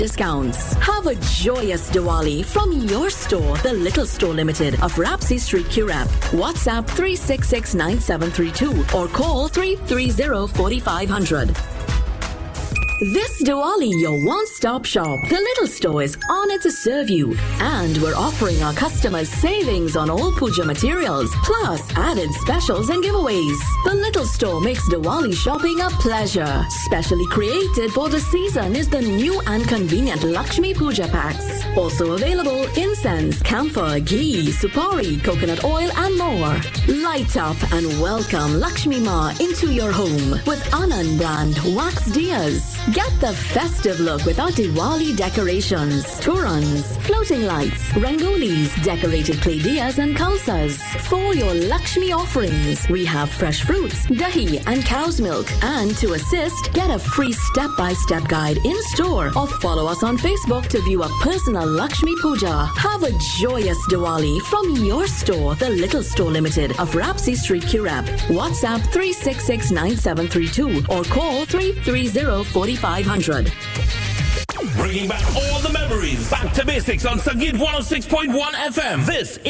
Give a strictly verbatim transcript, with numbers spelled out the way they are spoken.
discounts. Have a joyous Diwali from your store, The Little Store Limited of Rapsy Street, Currap. WhatsApp three six six nine seven three two or call three three zero four five zero zero. This Diwali, your one-stop shop, The Little Store, is honored to serve you. And we're offering our customers savings on all puja materials, plus added specials and giveaways. The Little Store makes Diwali shopping a pleasure. Specially created for the season is the new and convenient Lakshmi Puja packs. Also available incense, camphor, ghee, supari, coconut oil and more. Light up and welcome Lakshmi Ma into your home with Anand brand wax diyas. Get the festive look with our Diwali decorations, torans, floating lights, rangolis, decorated clay diyas and kalsas. For your Lakshmi offerings, we have fresh fruits, dahi and cow's milk. And to assist, get a free step-by-step guide in store or follow us on Facebook to view a personal Lakshmi Puja. Have a joyous Diwali from your store, The Little Store Limited of Rapsy Street, Currap. WhatsApp three six six nine seven three two or call three three zero four five zero zero. Bringing back all the memories. Back to basics on Sangeet one oh six point one F M. This